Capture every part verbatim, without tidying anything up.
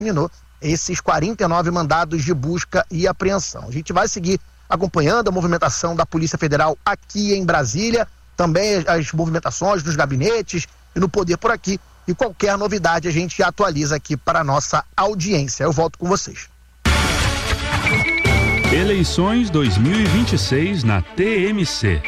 terminou esses quarenta e nove mandados de busca e apreensão. A gente vai seguir acompanhando a movimentação da Polícia Federal aqui em Brasília, também as movimentações dos gabinetes e no poder por aqui, e qualquer novidade a gente atualiza aqui para a nossa audiência. Eu volto com vocês. Eleições dois mil e vinte e seis na T M C.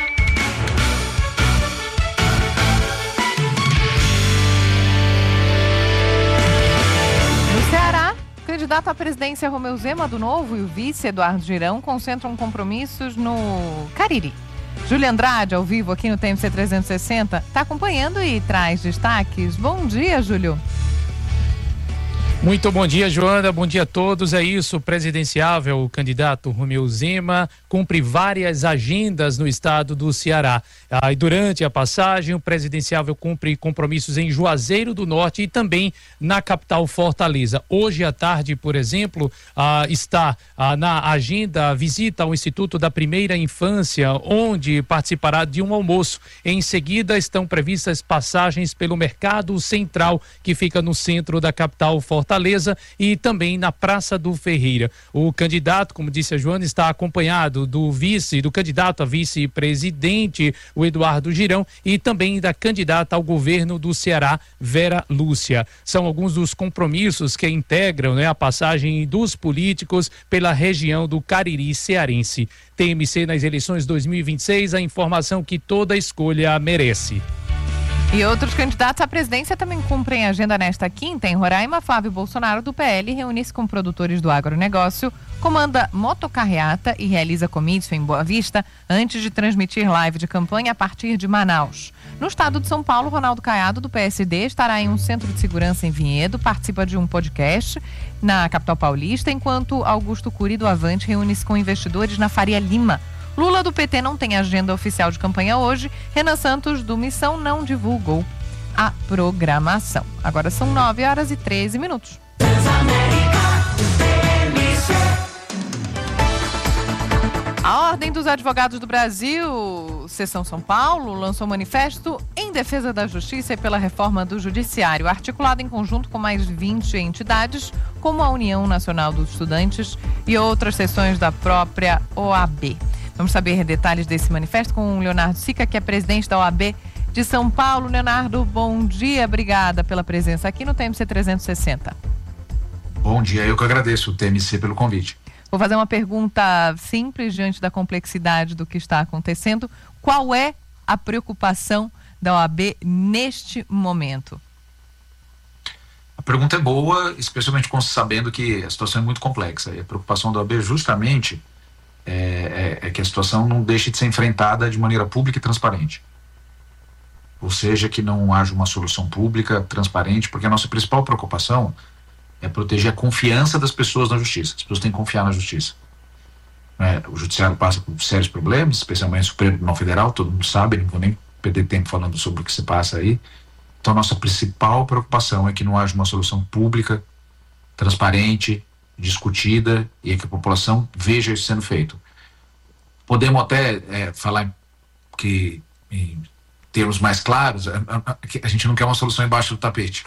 No Ceará, o candidato à presidência Romeu Zema do Novo e o vice Eduardo Girão concentram compromissos no Cariri. Júlia Andrade, ao vivo aqui no T M C trezentos e sessenta, está acompanhando e traz destaques. Bom dia, Júlio. Muito bom dia, Joana. Bom dia a todos. É isso, o presidenciável, o candidato Romeu Zema, cumpre várias agendas no estado do Ceará. Ah, e durante a passagem, o presidenciável cumpre compromissos em Juazeiro do Norte e também na capital Fortaleza. Hoje à tarde, por exemplo, ah, está ah, na agenda a visita ao Instituto da Primeira Infância, onde participará de um almoço. Em seguida, estão previstas passagens pelo Mercado Central, que fica no centro da capital Fortaleza. Fortaleza e também na Praça do Ferreira. O candidato, como disse a Joana, está acompanhado do vice, do candidato a vice-presidente, o Eduardo Girão, e também da candidata ao governo do Ceará, Vera Lúcia. São alguns dos compromissos que integram, né, a passagem dos políticos pela região do Cariri cearense. T M C nas eleições dois mil e vinte e seis, a informação que toda escolha merece. E outros candidatos à presidência também cumprem a agenda nesta quinta. Em Roraima, Flávio Bolsonaro, do P L, reúne-se com produtores do agronegócio, comanda motocarreata e realiza comício em Boa Vista antes de transmitir live de campanha a partir de Manaus. No estado de São Paulo, Ronaldo Caiado, do P S D, estará em um centro de segurança em Vinhedo, participa de um podcast na capital paulista, enquanto Augusto Cury, do Avante, reúne-se com investidores na Faria Lima. Lula, do P T, não tem agenda oficial de campanha hoje. Renan Santos, do Missão, não divulgou a programação. Agora são nove horas e treze minutos. A Ordem dos Advogados do Brasil, Seção São Paulo, lançou um manifesto em defesa da justiça e pela reforma do judiciário, articulado em conjunto com mais vinte entidades, como a União Nacional dos Estudantes e outras seções da própria O A B. Vamos saber detalhes desse manifesto com o Leonardo Sica, que é presidente da O A B de São Paulo. Leonardo, bom dia, obrigada pela presença aqui no T M C trezentos e sessenta. Bom dia, eu que agradeço o T M C pelo convite. Vou fazer uma pergunta simples diante da complexidade do que está acontecendo. Qual é a preocupação da O A B neste momento? A pergunta é boa, especialmente sabendo que a situação é muito complexa. E a preocupação da O A B justamente É, é, é que a situação não deixe de ser enfrentada de maneira pública e transparente. Ou seja, que não haja uma solução pública, transparente, porque a nossa principal preocupação é proteger a confiança das pessoas na justiça. As pessoas têm que confiar na justiça. É, o judiciário passa por sérios problemas, especialmente o Supremo Tribunal Federal, todo mundo sabe, não vou nem perder tempo falando sobre o que se passa aí. Então a nossa principal preocupação é que não haja uma solução pública, transparente, discutida e que a população veja isso sendo feito. Podemos até é, falar que em termos mais claros, a, a, a gente não quer uma solução embaixo do tapete.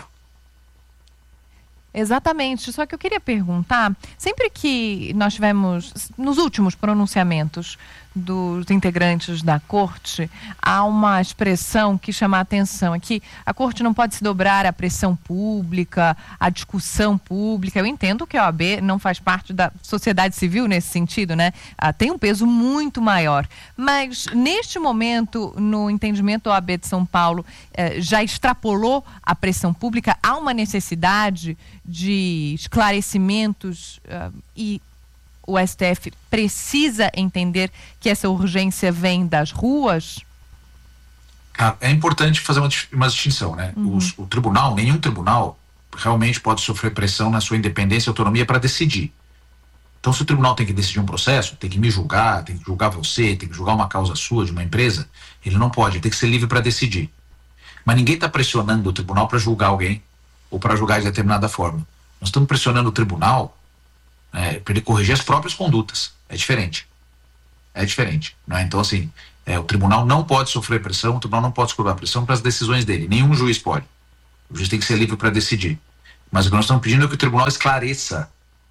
Exatamente, só que eu queria perguntar, sempre que nós tivemos, nos últimos pronunciamentos dos integrantes da corte, há uma expressão que chama a atenção, é que a corte não pode se dobrar à pressão pública, à discussão pública. Eu entendo que a O A B não faz parte da sociedade civil nesse sentido, né? Ah, tem um peso muito maior, mas neste momento, no entendimento da O A B de São Paulo, eh, já extrapolou a pressão pública? Há uma necessidade de esclarecimentos uh, e o S T F precisa entender que essa urgência vem das ruas? É importante fazer uma, uma distinção, né? Uhum. O, o tribunal, nenhum tribunal realmente pode sofrer pressão na sua independência e autonomia para decidir. Então, se o tribunal tem que decidir um processo, tem que me julgar, tem que julgar você, tem que julgar uma causa sua, de uma empresa, ele não pode, ele tem que ser livre para decidir. Mas ninguém está pressionando o tribunal para julgar alguém ou para julgar de determinada forma. Nós estamos pressionando o tribunal é, para ele corrigir as próprias condutas. É diferente. É diferente. Não é? Então, assim, é, o tribunal não pode sofrer pressão, o tribunal não pode esconder pressão para as decisões dele. Nenhum juiz pode. O juiz tem que ser livre para decidir. Mas o que nós estamos pedindo é que o tribunal esclareça,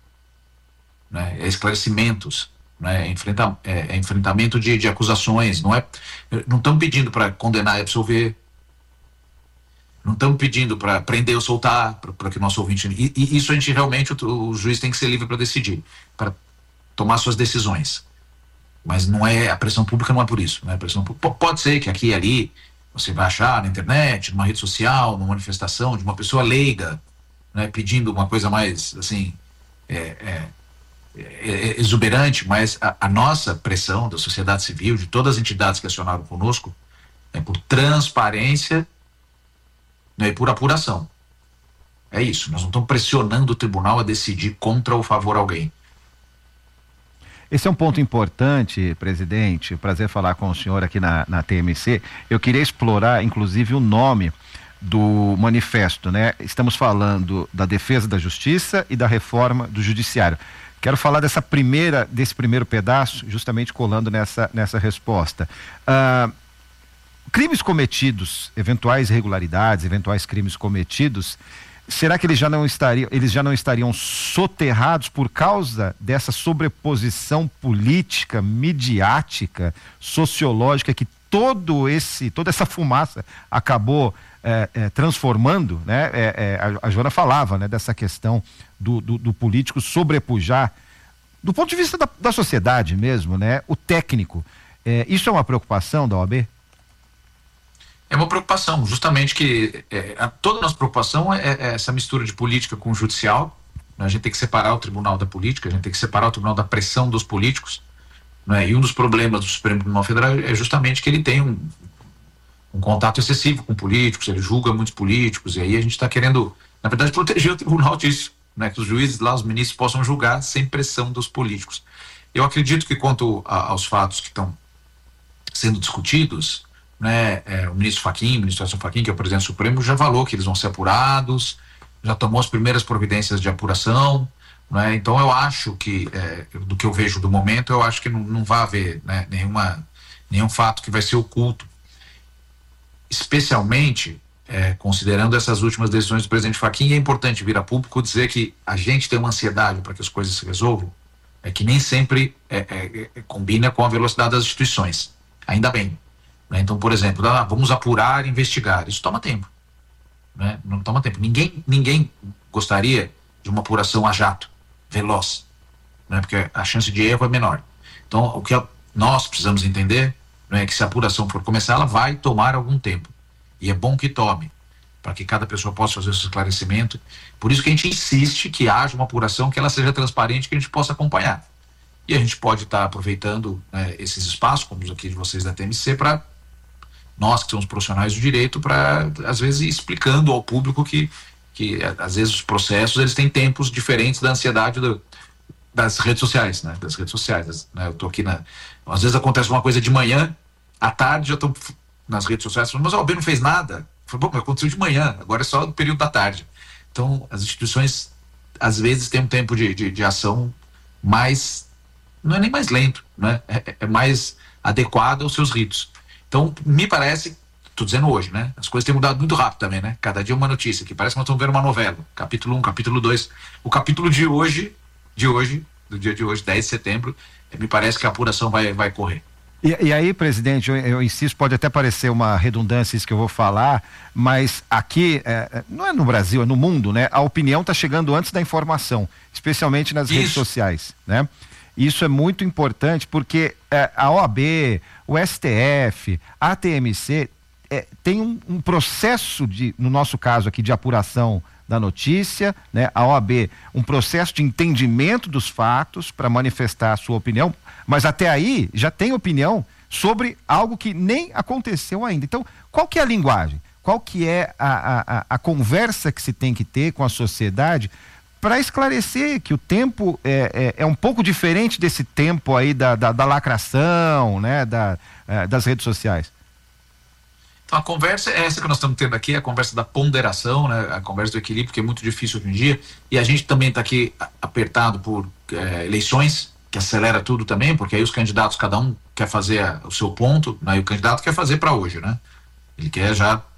né? É esclarecimentos, né? É, enfrenta, é, é enfrentamento de, de acusações. Não é, não estamos pedindo para condenar e absolver. Não estamos pedindo para prender ou soltar, para que o nosso ouvinte... E, e isso a gente realmente, o, o juiz tem que ser livre para decidir, para tomar suas decisões. Mas não é, a pressão pública não é por isso, né? A pressão pública, pode ser que aqui e ali você vai achar na internet, numa rede social, numa manifestação de uma pessoa leiga, né, pedindo uma coisa mais, assim, é, é, é, exuberante, mas a, a nossa pressão da sociedade civil, de todas as entidades que acionaram conosco, é por transparência, né, e por apuração. É isso, nós não estamos pressionando o tribunal a decidir contra ou favor a alguém. Esse é um ponto importante, presidente. Prazer falar com o senhor aqui na, na T M C. Eu queria explorar, inclusive, o nome do manifesto, né? Estamos falando da defesa da justiça e da reforma do judiciário. Quero falar dessa primeira, desse primeiro pedaço, justamente colando nessa, nessa resposta. Ah, crimes cometidos, eventuais irregularidades, eventuais crimes cometidos, será que eles já não estariam, eles já não estariam soterrados por causa dessa sobreposição política, midiática, sociológica que todo esse, toda essa fumaça acabou é, é, transformando, né? É, é, a, a Joana falava, né, dessa questão do, do, do político sobrepujar, do ponto de vista da, da sociedade mesmo, né? O técnico. É, isso é uma preocupação da O A B? É uma preocupação, justamente que é, a, toda a nossa preocupação é, é essa mistura de política com o judicial, né? A gente tem que separar o tribunal da política, a gente tem que separar o tribunal da pressão dos políticos, né? E um dos problemas do Supremo Tribunal Federal é justamente que ele tem um, um contato excessivo com políticos, ele julga muitos políticos, e aí a gente está querendo, na verdade, proteger o tribunal disso, né? Que os juízes lá, os ministros, possam julgar sem pressão dos políticos. Eu acredito que quanto a, aos fatos que estão sendo discutidos, né, é, o ministro Fachin, o ministro Edson Fachin, que é o presidente do Supremo, já falou que eles vão ser apurados, já tomou as primeiras providências de apuração, né? Então eu acho que, é, do que eu vejo do momento, eu acho que não, não vai haver, né, nenhuma, nenhum fato que vai ser oculto, especialmente é, considerando essas últimas decisões do presidente Fachin. É importante vir a público dizer que a gente tem uma ansiedade para que as coisas se resolvam, é que nem sempre é, é, é, combina com a velocidade das instituições, ainda bem. Então, por exemplo, ah, vamos apurar e investigar. Isso toma tempo, né? Não toma tempo. Ninguém, ninguém gostaria de uma apuração a jato, veloz, né? Porque a chance de erro é menor. Então, o que nós precisamos entender, né, é que se a apuração for começar, ela vai tomar algum tempo. E é bom que tome, para que cada pessoa possa fazer o seu esclarecimento. Por isso que a gente insiste que haja uma apuração, que ela seja transparente, que a gente possa acompanhar. E a gente pode estar aproveitando, né, esses espaços, como os aqui de vocês da T M C, para nós que somos profissionais do direito, para às vezes ir explicando ao público que, que às vezes os processos eles têm tempos diferentes da ansiedade do, das redes sociais, né? Das redes sociais, né? Eu tô aqui na, às vezes acontece uma coisa de manhã, à tarde já estão nas redes sociais falando, mas a O A B não fez nada. Eu falei, bom, mas aconteceu de manhã, agora é só do período da tarde. Então as instituições às vezes têm um tempo de, de, de ação mais, não é nem mais lento, né? É, é mais adequado aos seus ritos. Então, me parece, tô dizendo hoje, né? As coisas têm mudado muito rápido também, né? Cada dia uma notícia, que parece que nós estamos vendo uma novela. Capítulo um, capítulo dois. O capítulo de hoje, de hoje, do dia de hoje, dez de setembro, me parece que a apuração vai, vai correr. E, e aí, presidente, eu, eu insisto, pode até parecer uma redundância isso que eu vou falar, mas aqui, é, não é no Brasil, é no mundo, né? A opinião está chegando antes da informação, especialmente nas isso. redes sociais, né? Isso é muito importante porque é, a O A B, o S T F, a T M C é, tem um, um processo de, no nosso caso aqui, de apuração da notícia, né? A O A B, um processo de entendimento dos fatos para manifestar a sua opinião, mas até aí já tem opinião sobre algo que nem aconteceu ainda. Então, qual que é a linguagem? Qual que é a, a, a conversa que se tem que ter com a sociedade para esclarecer que o tempo é, é, é um pouco diferente desse tempo aí da, da, da lacração, né, da, é, das redes sociais? Então a conversa é essa que nós estamos tendo aqui, a conversa da ponderação, né, a conversa do equilíbrio, que é muito difícil hoje em dia, e a gente também está aqui apertado por é, eleições, que acelera tudo também, porque aí os candidatos, cada um quer fazer a, o seu ponto, né, e o candidato quer fazer para hoje, né? Ele quer já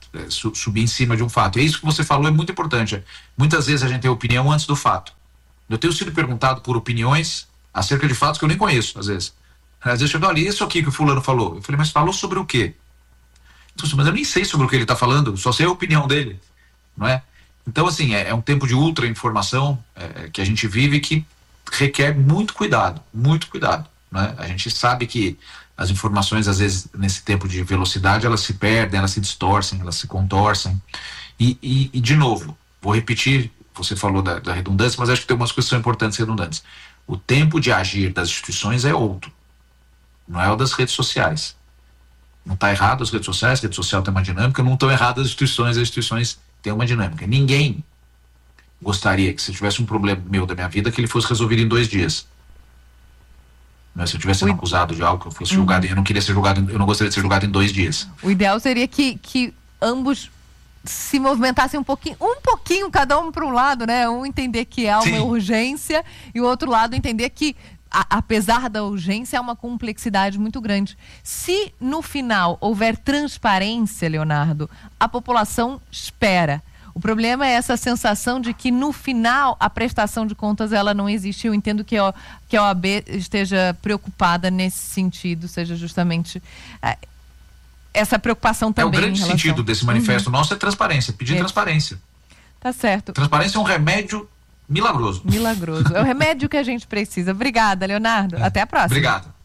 é, su, subir em cima de um fato. E é isso que você falou, é muito importante. Muitas vezes a gente tem opinião antes do fato. Eu tenho sido perguntado por opiniões acerca de fatos que eu nem conheço, às vezes. Às vezes eu falo, olha, isso aqui que o fulano falou. Eu falei, mas falou sobre o quê? Então, mas eu nem sei sobre o que ele está falando, só sei a opinião dele, não é? Então, assim, é, é um tempo de ultra informação é, que a gente vive que requer muito cuidado, muito cuidado, né? A gente sabe que as informações, às vezes, nesse tempo de velocidade, elas se perdem, elas se distorcem, elas se contorcem. E, e, e de novo, vou repetir, você falou da, da redundância, mas acho que tem umas coisas que são importantes e redundantes. O tempo de agir das instituições é outro, não é o das redes sociais. Não está errado as redes sociais, a rede social tem uma dinâmica, não estão erradas as instituições, as instituições têm uma dinâmica. Ninguém gostaria que se tivesse um problema meu da minha vida, que ele fosse resolvido em dois dias. Mas se eu tivesse sendo acusado de algo que eu fosse uhum. julgado, eu não queria ser julgado, eu não gostaria de ser julgado em dois dias. O ideal seria que, que ambos se movimentassem um pouquinho, um pouquinho cada um para um lado, né? Um entender que há uma Sim. urgência e o outro lado entender que a, apesar da urgência, há uma complexidade muito grande. Se no final houver transparência, Leonardo, a população espera. O problema é essa sensação de que no final a prestação de contas ela não existe. Eu entendo que a, que a O A B esteja preocupada nesse sentido, seja justamente é, essa preocupação também. É o grande relação... sentido desse manifesto uhum. nosso é transparência, pedir é. transparência. Tá certo. Transparência é um remédio milagroso. Milagroso. É o remédio que a gente precisa. Obrigada, Leonardo. É. Até a próxima. Obrigado.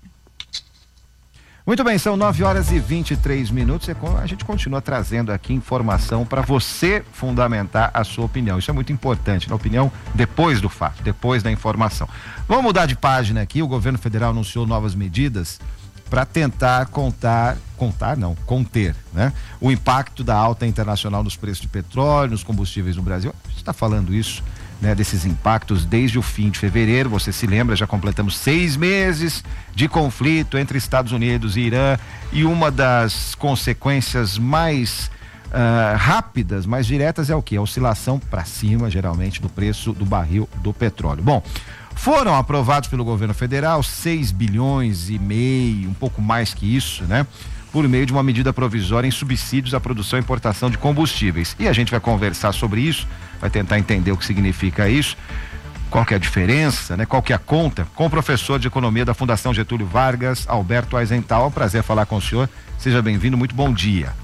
Muito bem, são nove horas e vinte e três minutos. A gente continua trazendo aqui informação para você fundamentar a sua opinião. Isso é muito importante, na opinião depois do fato, depois da informação. Vamos mudar de página aqui. O governo federal anunciou novas medidas para tentar contar, contar não, conter, né? O impacto da alta internacional nos preços de petróleo, nos combustíveis no Brasil. A gente está falando isso, né, desses impactos desde o fim de fevereiro. Você se lembra, já completamos seis meses de conflito entre Estados Unidos e Irã, e uma das consequências mais uh, rápidas, mais diretas é o quê? A oscilação para cima, geralmente, do preço do barril do petróleo. Bom, foram aprovados pelo governo federal seis bilhões e meio, um pouco mais que isso, né? Por meio de uma medida provisória em subsídios à produção e importação de combustíveis. E a gente vai conversar sobre isso, vai tentar entender o que significa isso, qual que é a diferença, né? Qual que é a conta, com o professor de economia da Fundação Getúlio Vargas, Alberto Aizental. É um prazer falar com o senhor. Seja bem-vindo, muito bom dia.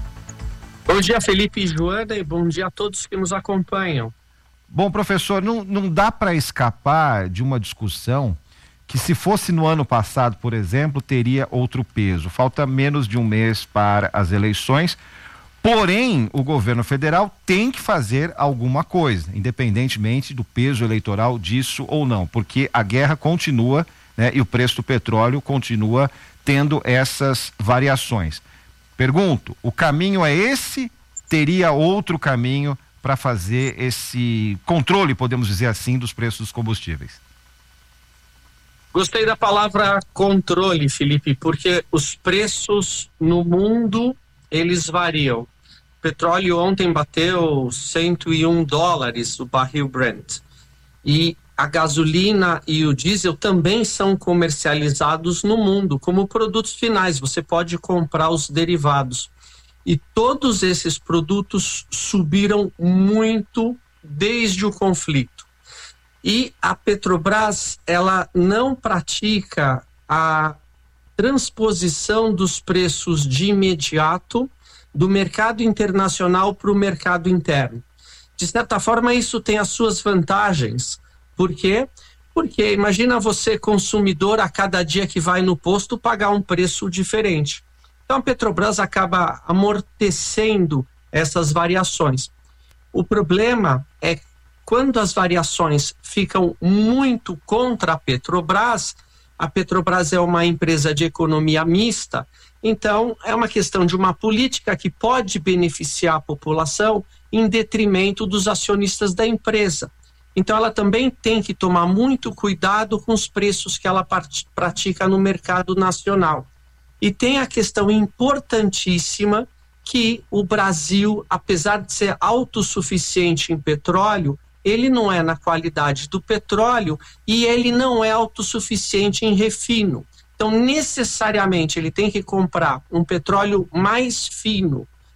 Bom dia, Felipe e Joana, e bom dia a todos que nos acompanham. Bom, professor, não, não dá para escapar de uma discussão que, se fosse no ano passado, por exemplo, teria outro peso. Falta menos de um mês para as eleições, porém o governo federal tem que fazer alguma coisa, independentemente do peso eleitoral disso ou não, porque a guerra continua, né, e o preço do petróleo continua tendo essas variações. Pergunto, o caminho é esse? Teria outro caminho para fazer esse controle, podemos dizer assim, dos preços dos combustíveis? Gostei da palavra controle, Felipe, porque os preços no mundo, eles variam. O petróleo ontem bateu cento e um dólares o barril Brent. E a gasolina e o diesel também são comercializados no mundo como produtos finais. Você pode comprar os derivados. E todos esses produtos subiram muito desde o conflito. E a Petrobras, ela não pratica a transposição dos preços de imediato do mercado internacional para o mercado interno. De certa forma, isso tem as suas vantagens. Por quê? Porque imagina você, consumidor, a cada dia que vai no posto, pagar um preço diferente. Então a Petrobras acaba amortecendo essas variações. O problema é quando as variações ficam muito contra a Petrobras. A Petrobras é uma empresa de economia mista, então é uma questão de uma política que pode beneficiar a população em detrimento dos acionistas da empresa. Então ela também tem que tomar muito cuidado com os preços que ela pratica no mercado nacional. E tem a questão importantíssima que o Brasil, apesar de ser autossuficiente em petróleo, ele não é na qualidade do petróleo e ele não é autossuficiente em refino. Então, necessariamente, ele tem que comprar um petróleo mais fino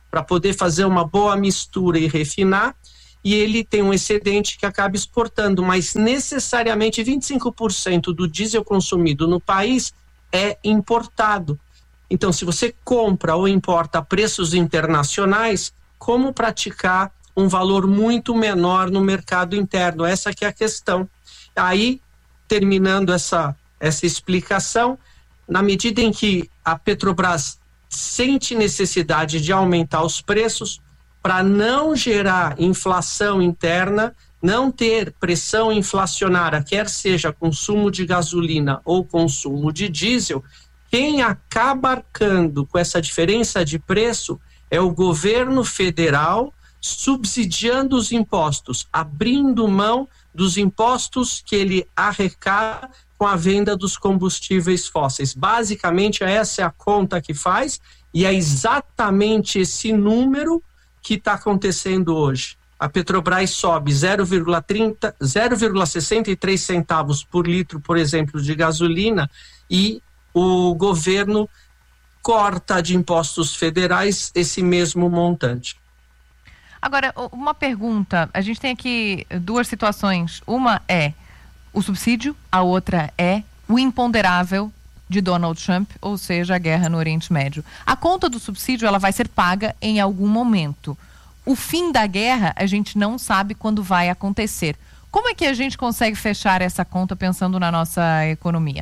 para poder fazer uma boa mistura e refinar, e ele tem um excedente que acaba exportando, mas necessariamente vinte e cinco por cento do diesel consumido no país é importado. Então, se você compra ou importa a preços internacionais, como praticar um valor muito menor no mercado interno? Essa que é a questão. Aí, terminando essa, essa explicação, na medida em que a Petrobras sente necessidade de aumentar os preços para não gerar inflação interna, não ter pressão inflacionária, quer seja consumo de gasolina ou consumo de diesel, quem acaba arcando com essa diferença de preço é o governo federal, subsidiando os impostos, abrindo mão dos impostos que ele arrecada com a venda dos combustíveis fósseis. Basicamente, essa é a conta que faz, e é exatamente esse número que está acontecendo hoje. A Petrobras sobe zero vírgula trinta, zero vírgula sessenta e três centavos por litro, por exemplo, de gasolina, e o governo corta de impostos federais esse mesmo montante. Agora, uma pergunta. A gente tem aqui duas situações. Uma é o subsídio, a outra é o imponderável de Donald Trump, ou seja, a guerra no Oriente Médio. A conta do subsídio, ela vai ser paga em algum momento. O fim da guerra, a gente não sabe quando vai acontecer. Como é que a gente consegue fechar essa conta pensando na nossa economia?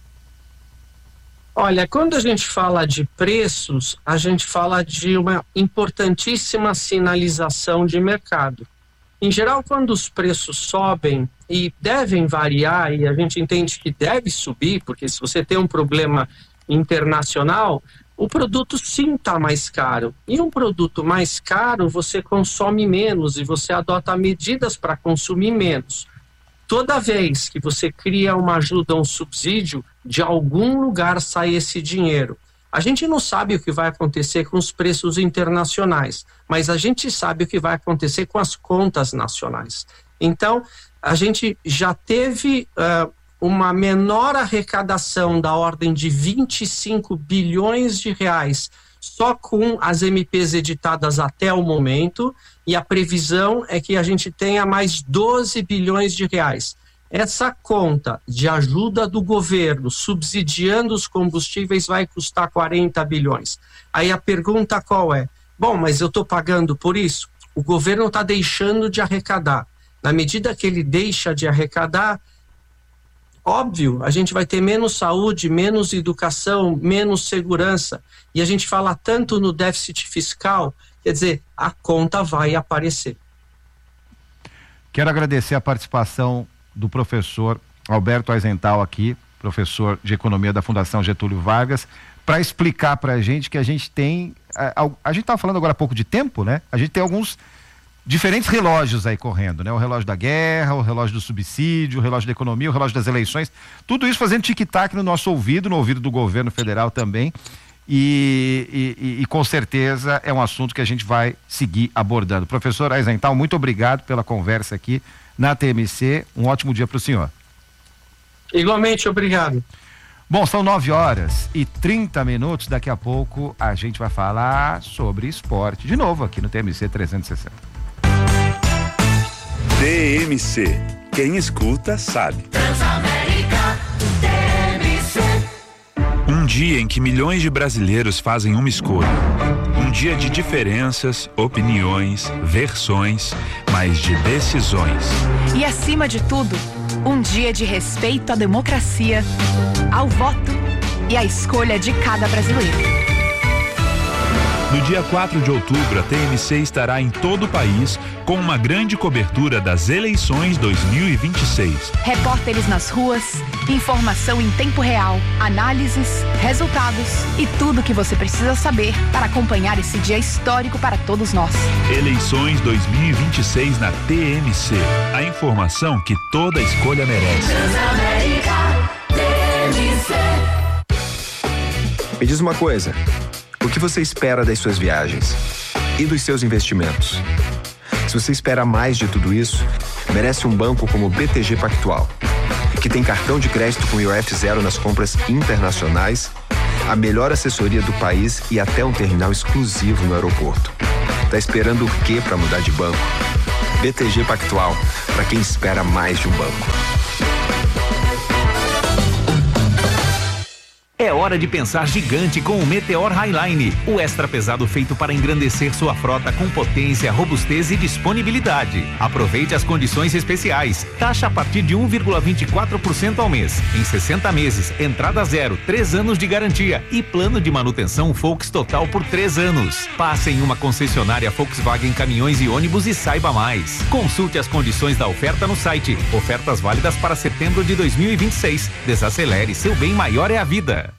Olha, quando a gente fala de preços, a gente fala de uma importantíssima sinalização de mercado. Em geral, quando os preços sobem e devem variar, e a gente entende que deve subir, porque se você tem um problema internacional, o produto sim está mais caro. E um produto mais caro, você consome menos e você adota medidas para consumir menos. Toda vez que você cria uma ajuda, um subsídio, de algum lugar sai esse dinheiro. A gente não sabe o que vai acontecer com os preços internacionais, mas a gente sabe o que vai acontecer com as contas nacionais. Então, a gente já teve uh, uma menor arrecadação da ordem de vinte e cinco bilhões de reais só com as M Ps editadas até o momento, e a previsão é que a gente tenha mais doze bilhões de reais. Essa conta de ajuda do governo subsidiando os combustíveis vai custar quarenta bilhões. Aí a pergunta qual é? Bom, mas eu estou pagando por isso? O governo está deixando de arrecadar. Na medida que ele deixa de arrecadar, óbvio, a gente vai ter menos saúde, menos educação, menos segurança. E a gente fala tanto no déficit fiscal, quer dizer, a conta vai aparecer. Quero agradecer a participação do professor Alberto Aizental aqui, professor de Economia da Fundação Getúlio Vargas, para explicar para a gente que a gente tem, a, a gente estava falando agora há pouco de tempo, né? A gente tem alguns diferentes relógios aí correndo, né? O relógio da guerra, o relógio do subsídio, o relógio da economia, o relógio das eleições, tudo isso fazendo tic-tac no nosso ouvido, no ouvido do governo federal também, e, e, e com certeza é um assunto que a gente vai seguir abordando. Professor Aizental, muito obrigado pela conversa aqui na T M C, um ótimo dia para o senhor. Igualmente, obrigado. Bom, são nove horas e trinta minutos, daqui a pouco a gente vai falar sobre esporte, de novo aqui no T M C trezentos e sessenta. T M C, quem escuta sabe. Transamérica, T M C. Um dia em que milhões de brasileiros fazem uma escolha. Um dia de diferenças, opiniões, versões, mas de decisões. E acima de tudo, um dia de respeito à democracia, ao voto e à escolha de cada brasileiro. No dia quatro de outubro, a T M C estará em todo o país com uma grande cobertura das eleições dois mil e vinte e seis. Repórteres nas ruas, informação em tempo real, análises, resultados e tudo o que você precisa saber para acompanhar esse dia histórico para todos nós. Eleições dois mil e vinte e seis na T M C. A informação que toda escolha merece. Transamérica, T M C. Me diz uma coisa. O que você espera das suas viagens e dos seus investimentos? Se você espera mais de tudo isso, merece um banco como o B T G Pactual, que tem cartão de crédito com I O F zero nas compras internacionais, a melhor assessoria do país e até um terminal exclusivo no aeroporto. Tá esperando o quê para mudar de banco? B T G Pactual, para quem espera mais de um banco. É hora de pensar gigante com o Meteor Highline, o extra pesado feito para engrandecer sua frota com potência, robustez e disponibilidade. Aproveite as condições especiais. Taxa a partir de um vírgula vinte e quatro por cento ao mês, em sessenta meses, entrada zero, três anos de garantia e plano de manutenção Volks total por três anos. Passe em uma concessionária Volkswagen Caminhões e Ônibus e saiba mais. Consulte as condições da oferta no site. Ofertas válidas para setembro de dois mil e vinte e seis. Desacelere, seu bem maior é a vida.